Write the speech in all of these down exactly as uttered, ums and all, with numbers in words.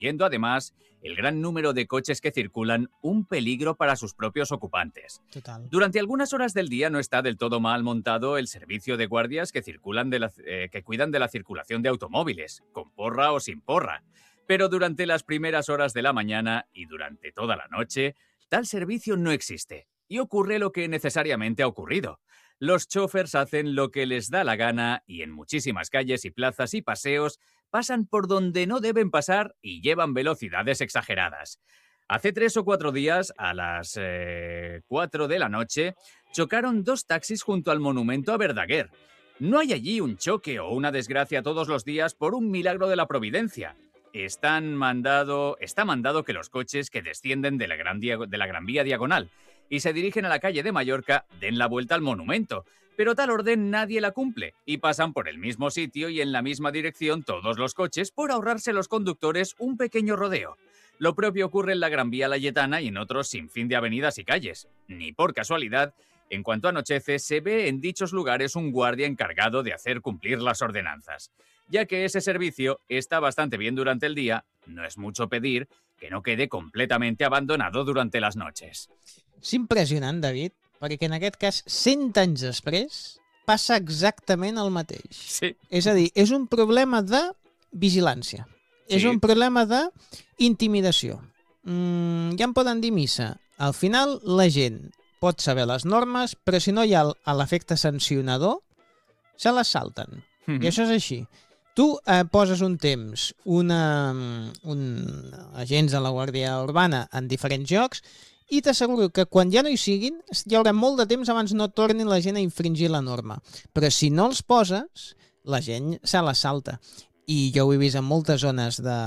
constituyendo además el gran número de coches que circulan un peligro para sus propios ocupantes. Total. Durante algunas horas del día no está del todo mal montado el servicio de guardias que, circulan de la, eh, que cuidan de la circulación de automóviles, con porra o sin porra. Pero durante las primeras horas de la mañana y durante toda la noche, tal servicio no existe. Y ocurre lo que necesariamente ha ocurrido. Los chófers hacen lo que les da la gana y en muchísimas calles y plazas y paseos pasan por donde no deben pasar y llevan velocidades exageradas. Hace tres o cuatro días, a las eh, cuatro de la noche, chocaron dos taxis junto al monumento a Verdaguer. No hay allí un choque o una desgracia todos los días por un milagro de la providencia. Están mandado, está mandado que los coches que descienden de la, gran dia- de la Gran Vía Diagonal y se dirigen a la calle de Mallorca den la vuelta al monumento, pero tal orden nadie la cumple y pasan por el mismo sitio y en la misma dirección todos los coches por ahorrarse los conductores un pequeño rodeo. Lo propio ocurre en la Gran Vía Layetana y en otros sinfín de avenidas y calles. Ni por casualidad, en cuanto anochece, se ve en dichos lugares un guardia encargado de hacer cumplir las ordenanzas. Ya que ese servicio está bastante bien durante el día, no es mucho pedir que no quede completamente abandonado durante las noches. És impressionant, David, perquè en aquest cas, cent anys després, passa exactament el mateix. Sí. És a dir, és un problema de vigilància. Sí. És un problema d'intimidació. Mm, ja en poden dir missa. Al final, la gent pot saber les normes, però si no hi ha l'efecte sancionador, se les salten. Mm-hmm. I això és així. Tu eh, poses un temps, una, un agents de la Guàrdia Urbana en diferents llocs i t'asseguro que quan ja no hi siguin hi haurà molt de temps abans no tornin la gent a infringir la norma. Però si no els poses, la gent se la salta. I jo ho he vist en moltes zones de,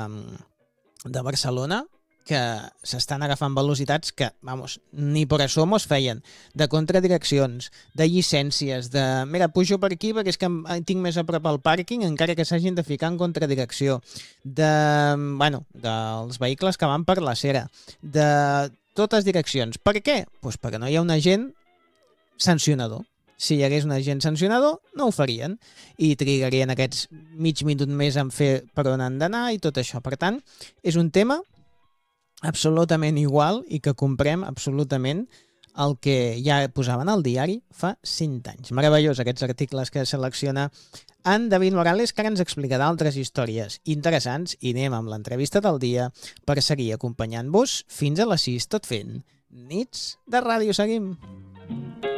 de Barcelona que s'estan agafant velocitats que, vamos, ni por asomos feien, de contradireccions, de llicències, de, mira, pujo per aquí perquè és que tinc més a prop al pàrquing encara que s'hagin de ficar en contradirecció, de, bueno, dels vehicles que van per la cera, de totes direccions. Per què? Pues perquè no hi ha un agent sancionador. Si hi hagués un agent sancionador, no ho farien. I trigarien aquests mig minut més en fer per on han d'anar i tot això. Per tant, és un tema absolutament igual i que comprem absolutament el que ja posaven al diari fa cent anys. Meravellós aquests articles que selecciona en David Morales, que ara ens explicarà altres històries interessants i anem amb l'entrevista del dia per seguir acompanyant-vos fins a les sis, tot fent Nits de Ràdio. Seguim!